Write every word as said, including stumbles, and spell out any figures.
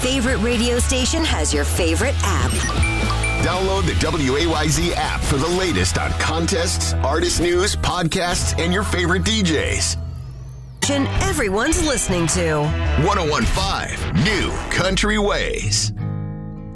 favorite radio station has your favorite app. Download the W A Y Z app for the latest on contests, artist news, podcasts, and your favorite D Js. Everyone's listening to one oh one point five New Country Ways.